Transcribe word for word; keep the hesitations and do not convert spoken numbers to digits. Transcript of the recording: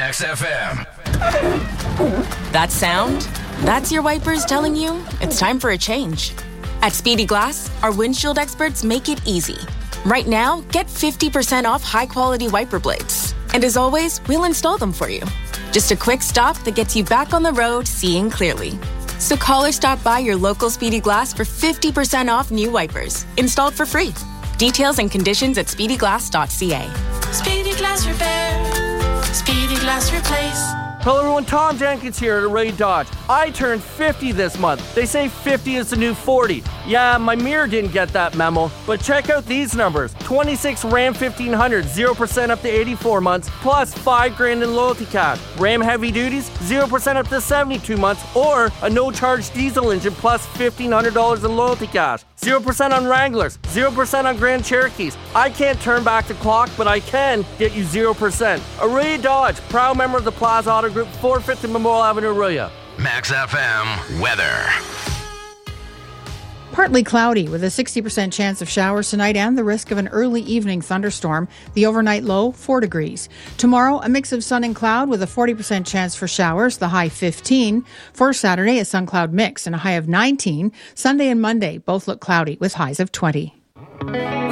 Max F M. That sound? That's your wipers telling you it's time for a change. At Speedy Glass, our windshield experts make it easy. Right now, get fifty percent off high-quality wiper blades. And as always, we'll install them for you. Just a quick stop that gets you back on the road seeing clearly. So call or stop by your local Speedy Glass for fifty percent off new wipers, installed for free. Details and conditions at speedy glass dot c a. Speedy Glass Repair. Speedy Glass Replace. Hello everyone, Tom Jenkins here at Array Dodge. I turned fifty this month. They say fifty is the new forty. Yeah, my mirror didn't get that memo, but check out these numbers. twenty-six Ram fifteen hundred, zero percent up to eighty-four months, plus five grand in loyalty cash. Ram Heavy Duties, zero percent up to seventy-two months, or a no-charge diesel engine plus fifteen hundred dollars in loyalty cash. zero percent on Wranglers, zero percent on Grand Cherokees. I can't turn back the clock, but I can get you zero percent. Array Dodge, proud member of the Plaza Auto Group, four fifty Memorial Avenue, Aurelia. Max F M weather. Partly cloudy with a sixty percent chance of showers tonight and the risk of an early evening thunderstorm. The overnight low, four degrees. Tomorrow, a mix of sun and cloud with a forty percent chance for showers, the high fifteen. For Saturday, a sun-cloud mix and a high of nineteen. Sunday and Monday both look cloudy with highs of twenty.